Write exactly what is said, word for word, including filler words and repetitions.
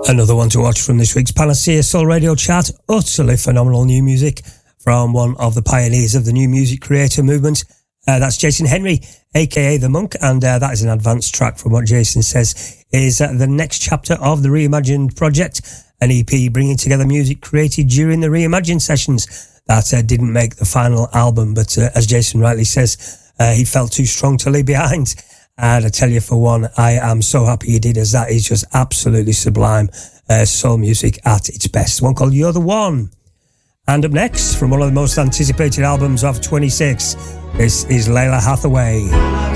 Another one to watch from this week's Panacea Soul Radio Chart. Utterly phenomenal new music from one of the pioneers of the new music creator movement. Uh, that's Jason Henry, a k a. The Monk, and uh, that is an advanced track from what Jason says is uh, the next chapter of the Reimagined project, an E P bringing together music created during the Reimagined sessions that uh, didn't make the final album, but uh, as Jason rightly says, uh, he felt too strong to leave behind. And I tell you, for one, I am so happy he did, as that is just absolutely sublime uh, soul music at its best. One called You're the One. And up next, from one of the most anticipated albums of twenty-six, this is Lalah Hathaway.